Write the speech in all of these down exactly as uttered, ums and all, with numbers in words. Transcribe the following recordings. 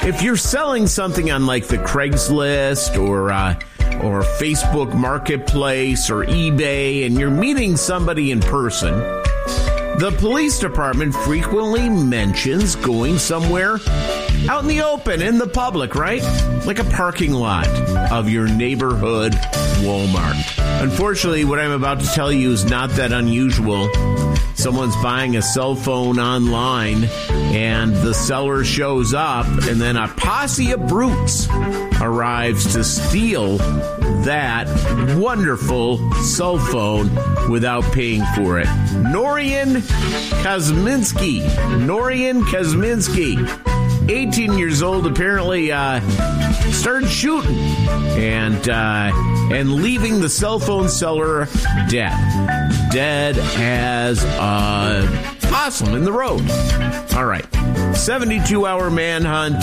if you're selling something on like the Craigslist or uh, or Facebook Marketplace or eBay and you're meeting somebody in person, the police department frequently mentions going somewhere out in the open, in the public, right? Like a parking lot of your neighborhood Walmart. Unfortunately, what I'm about to tell you is not that unusual. Someone's buying a cell phone online and the seller shows up and then a posse of brutes arrives to steal that wonderful cell phone without paying for it. Norian Kosminski. Norian Kosminski. eighteen years old, apparently uh, started shooting and uh, and leaving the cell phone seller dead. Dead as a possum in the road. All right. seventy-two hour manhunt.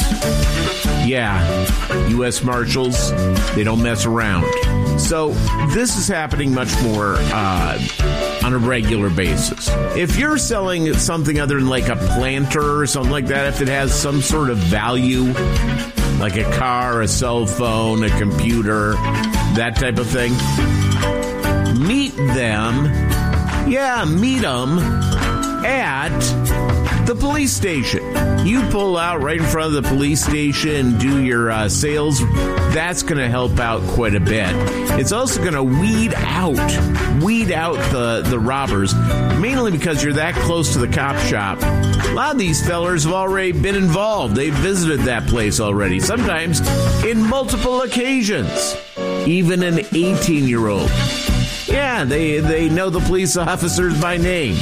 Yeah. U S Marshals, they don't mess around. So this is happening much more uh, on a regular basis. If you're selling something other than like a planter or something like that, if it has some sort of value, like a car, a cell phone, a computer, that type of thing, meet them. Yeah, meet them at the police station. You pull out right in front of the police station, do your uh, sales. That's going to help out quite a bit. It's also going to weed out, weed out the, the robbers, mainly because you're that close to the cop shop. A lot of these fellers have already been involved. They've visited that place already, sometimes in multiple occasions. Even an eighteen-year-old. Yeah, they they know the police officers by name.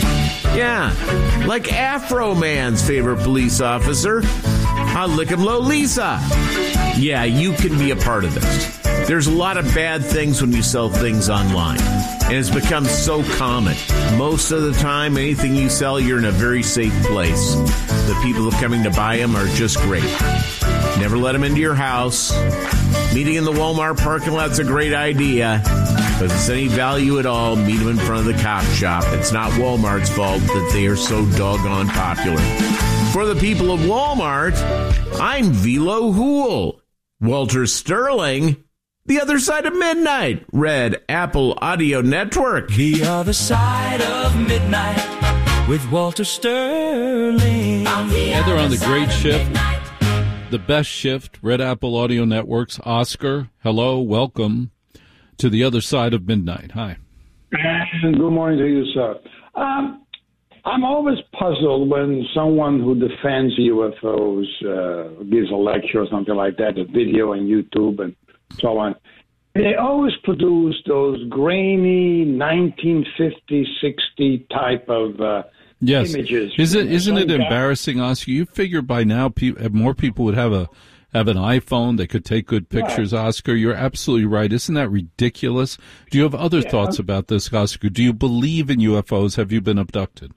Yeah, like Afro Man's favorite police officer, Alickam Lisa. Yeah, you can be a part of this. There's a lot of bad things when you sell things online, and it's become so common. Most of the time, anything you sell, you're in a very safe place. The people that are coming to buy them are just great. Never let them into your house. Meeting in the Walmart parking lot's a great idea. But if it's any value at all, meet them in front of the cop shop. It's not Walmart's fault that they are so doggone popular. For the people of Walmart, I'm Velo Hool. Walter Sterling, The Other Side of Midnight, Red Apple Audio Network. The Other Side of Midnight with Walter Sterling. Yeah, they're on the great shift. The best shift, Red Apple Audio Networks. Oscar, hello, welcome to The Other Side of Midnight. Hi. And good morning to you, sir. Um, I'm always puzzled when someone who defends U F Os uh, gives a lecture or something like that, a video on YouTube and so on. They always produce those grainy nineteen fifty, sixty type of uh, yes. images. Is it, isn't it embarrassing, Oscar? You figure by now pe- more people would have a have an iPhone. They could take good pictures, right. Oscar. You're absolutely right. Isn't that ridiculous? Do you have other yeah. thoughts about this, Oscar? Do you believe in U F Os? Have you been abducted?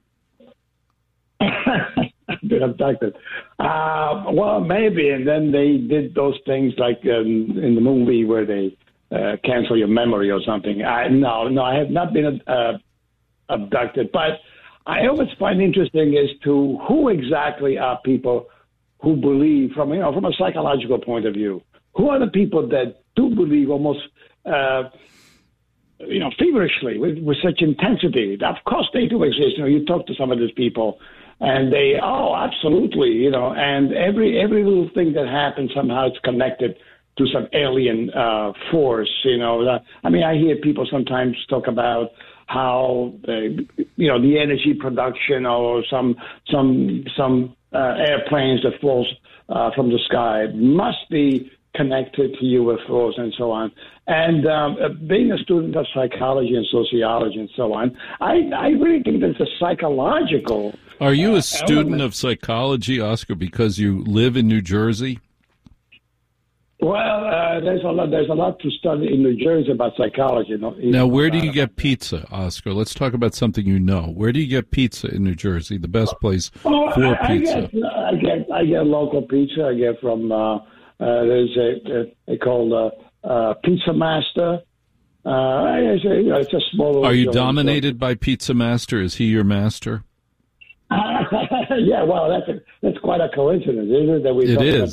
been abducted. Uh, well, maybe. And then they did those things like um, in the movie where they uh, cancel your memory or something. I, no, no, I have not been uh, abducted. But I always find interesting as to who exactly are people who believe, from you know, from a psychological point of view, who are the people that do believe almost, uh, you know, feverishly with, with such intensity? Of course, they do exist. You know, you talk to some of these people, and they, oh, absolutely, you know, and every every little thing that happens somehow it's connected to some alien uh, force. You know, I mean, I hear people sometimes talk about how uh, you know the energy production or some some some. Uh, airplanes that falls uh, from the sky must be connected to U F Os and so on. And um, uh, being a student of psychology and sociology and so on, I, I really think there's a psychological. Are you uh, a student element. of psychology, Oscar, because you live in New Jersey? Well, uh, there's a lot. There's a lot to study in New Jersey about psychology. You know, now, where do you get pizza, Oscar? Let's talk about something you know. Where do you get pizza in New Jersey? The best place oh, for I, pizza. I get, I get I get local pizza. I get from uh, uh, there's a, a they called uh, uh, Pizza Master. Uh, it's, a, you know, it's a small. Are you dominated by Pizza Master? Is he your master? yeah, well, that's a, that's quite a coincidence, isn't it? That we're it talking is. about.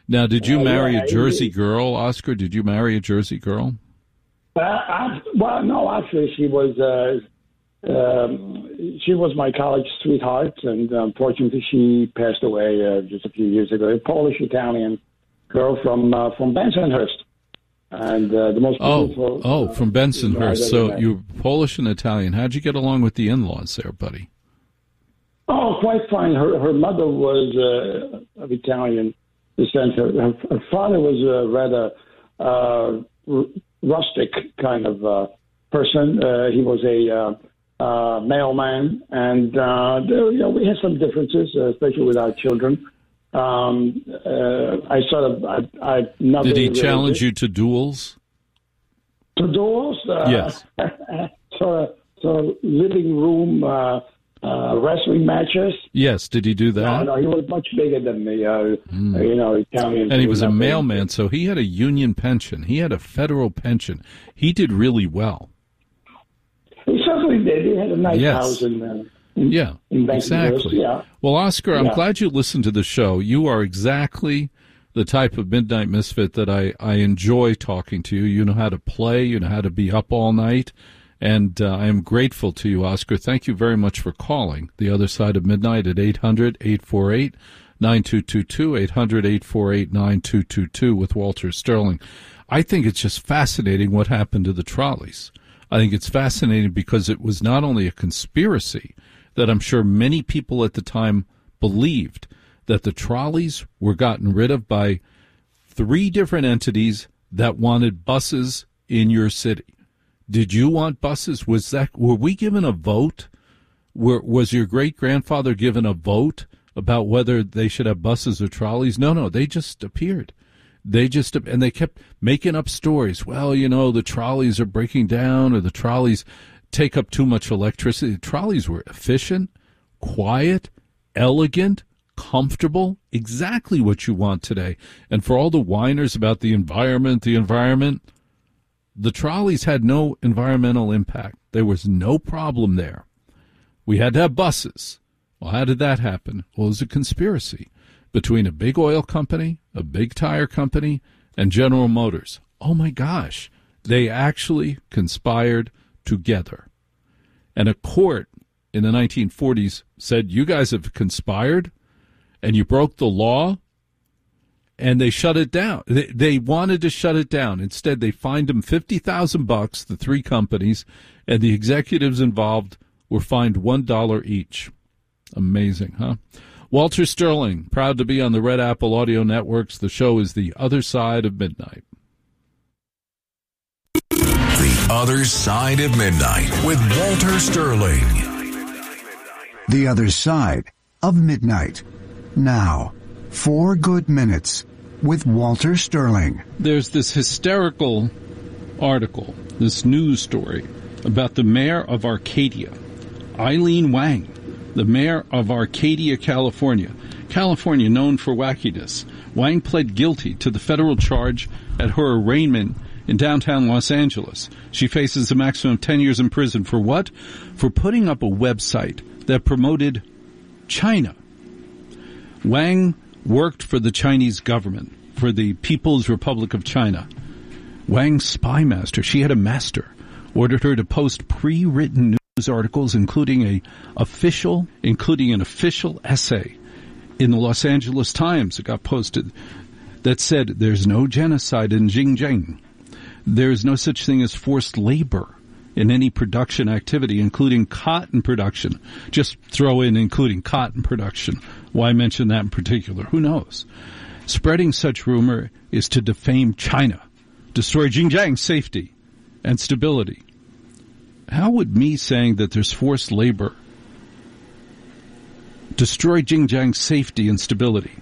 Now, did you Uh, marry yeah, a Jersey he- girl, Oscar? Did you marry a Jersey girl? Uh, I, well, no, actually, she was uh, um, she was my college sweetheart, and unfortunately, she passed away uh, just a few years ago. A Polish-Italian girl from uh, from Bensonhurst, and uh, the most Oh, beautiful. oh, uh, from Bensonhurst. bride So I've ever met. you're Polish and Italian. How'd you get along with the in-laws there, buddy? Oh, quite fine. Her her mother was uh, of Italian descent. Her, her, her father was a rather uh, r- rustic kind of uh, person. Uh, he was a uh, uh, mailman, and uh, there, you know, we had some differences, uh, especially with our children. Um, uh, I sort of, I, I not Did he really challenge religious. you to duels? To duels? Uh, Yes. sort of, sort of living room uh, uh, wrestling matches. Yes. Did he do No, that? no, he was much bigger than me. Uh, You know, Italian. And he was a mailman, so he had a union pension. He had a federal pension. He did really well. He certainly did. He had a nice Yes. house in, uh, in Yeah, in Bensonhurst, exactly. Yeah. Well, Oscar, I'm Yeah. glad you listened to the show. You are exactly the type of Midnight Misfit that I, I enjoy talking to you. You know how to play. You know how to be up all night. And uh, I am grateful to you, Oscar. Thank you very much for calling The Other Side of Midnight at eight hundred, eight four eight, nine two two two, eight hundred, eight four eight, nine two two two with Walter Sterling. I think it's just fascinating what happened to the trolleys. I think it's fascinating because it was not only a conspiracy that I'm sure many people at the time believed, that the trolleys were gotten rid of by three different entities that wanted buses in your city. Did you want buses? Was that, were we given a vote? Were, was your great grandfather given a vote about whether they should have buses or trolleys? No, no, they just appeared. They just, and they kept making up stories. Well, you know, the trolleys are breaking down, or the trolleys take up too much electricity. The trolleys were efficient, quiet, elegant, comfortable, exactly what you want today. And for all the whiners about the environment, the environment, the trolleys had no environmental impact. There was no problem there. We had to have buses. Well, how did that happen? Well, it was a conspiracy between a big oil company, a big tire company, and General Motors. Oh, my gosh. They actually conspired together. And a court in the nineteen forties said, you guys have conspired, and you broke the law, and they shut it down. They, they wanted to shut it down. Instead, they fined them fifty thousand bucks, the three companies, and the executives involved were fined one dollar each. Amazing, huh? Walter Sterling, proud to be on the Red Apple Audio Networks. The show is The Other Side of Midnight. The Other Side of Midnight with Walter Sterling. The Other Side of Midnight. Now, four good minutes with Walter Sterling. There's this hysterical article, this news story about the mayor of Arcadia, Eileen Wang, the mayor of Arcadia, California. California, known for wackiness. Wang pled guilty to the federal charge at her arraignment in downtown Los Angeles. She faces a maximum of ten years in prison for what? For putting up a website that promoted China. Wang worked for the Chinese government, for the People's Republic of China. Wang's spy master, she had a master, ordered her to post pre-written news articles, including a official, including an official essay in the Los Angeles Times. It got posted that said, "There's no genocide in Xinjiang. There's no such thing as forced labor in any production activity, including cotton production." Just throw in including cotton production. Why mention that in particular? Who knows? Spreading such rumor is to defame China, destroy Xinjiang's safety and stability. How would me saying that there's forced labor destroy Xinjiang's safety and stability?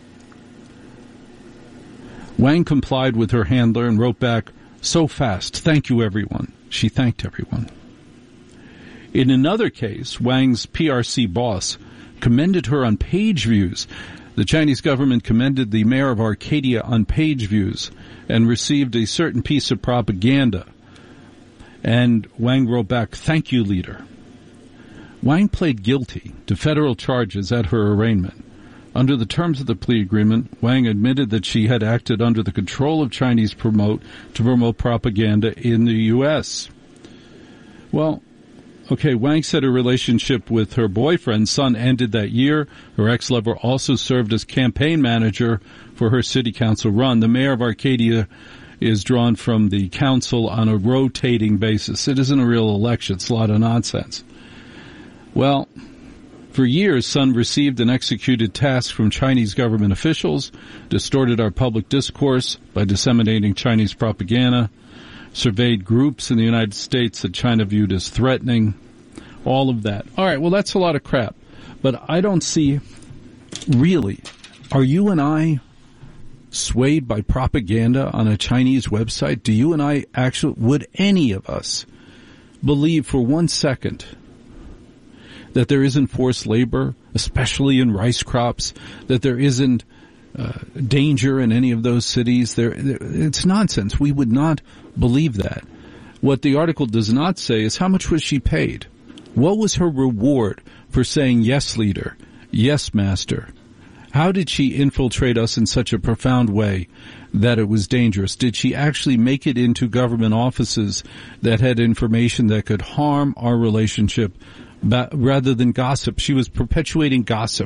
Wang complied with her handler and wrote back, "So fast. Thank you, everyone." She thanked everyone. In another case, Wang's P R C boss commended her on page views. The Chinese government commended the mayor of Arcadia on page views and received a certain piece of propaganda. And Wang wrote back, "Thank you, leader." Wang pled guilty to federal charges at her arraignment. Under the terms of the plea agreement, Wang admitted that she had acted under the control of Chinese promote to promote propaganda in the U S. Well, okay, Wang said her relationship with her boyfriend's son ended that year. Her ex-lover also served as campaign manager for her city council run. The mayor of Arcadia is drawn from the council on a rotating basis. It isn't a real election. It's a lot of nonsense. Well, for years, Sun received and executed tasks from Chinese government officials, distorted our public discourse by disseminating Chinese propaganda, surveyed groups in the United States that China viewed as threatening, all of that. All right, well, that's a lot of crap. But I don't see, really, are you and I swayed by propaganda on a Chinese website? Do you and I actually, would any of us believe for one second that there isn't forced labor, especially in rice crops, that there isn't uh, danger in any of those cities? There, there, it's nonsense. We would not believe that. What the article does not say is how much was she paid? What was her reward for saying yes, leader, yes, master? How did she infiltrate us in such a profound way that it was dangerous? Did she actually make it into government offices that had information that could harm our relationship rather than gossip? She was perpetuating gossip.